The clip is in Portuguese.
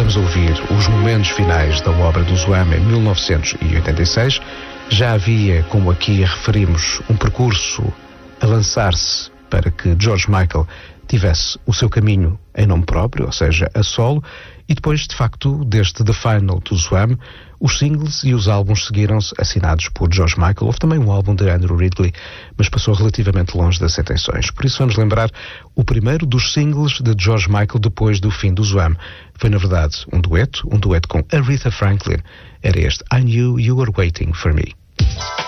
vamos ouvir os momentos finais da obra do Wham em 1986. Já havia, como aqui referimos, um percurso a lançar-se para que George Michael tivesse o seu caminho em nome próprio, ou seja, a solo, e depois, de facto, desde The Final do Wham, os singles e os álbuns seguiram-se assinados por George Michael. Houve também um álbum de Andrew Ridgeley, mas passou relativamente longe das intenções. Por isso vamos lembrar o primeiro dos singles de George Michael depois do fim do Wham. Foi, na verdade, um dueto com Aretha Franklin. Era este I Knew You Were Waiting For Me.